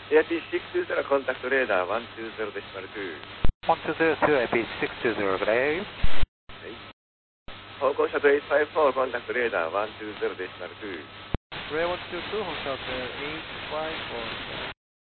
AP620 contact radar 120 decimal 2。 120 AP620, good day. 方向シャトル854 contact radar 120 decimal 2。 Ray 122, Hotel 854.